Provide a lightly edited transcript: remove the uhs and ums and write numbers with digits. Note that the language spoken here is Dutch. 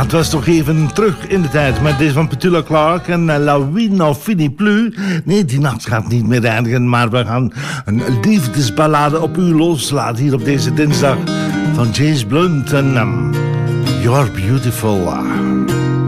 het was toch even terug in de tijd met deze van Petula Clark en La Vie n'en finit plus. Nee, die nacht gaat niet meer eindigen, maar we gaan een liefdesballade op u loslaten hier op deze dinsdag van James Blunt en You're Beautiful.